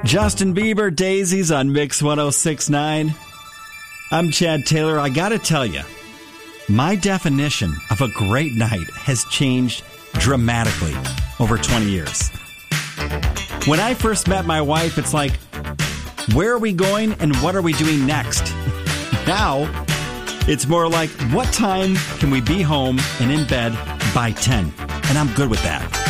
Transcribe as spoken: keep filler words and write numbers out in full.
Justin Bieber, Daisies on Mix one oh six point nine. I'm Chad Taylor. I gotta tell you, my definition of a great night has changed dramatically over twenty years. When I first met my wife, it's like, where are we going and what are we doing next? Now, it's more like, what time can we be home and in bed by ten? And I'm good with that.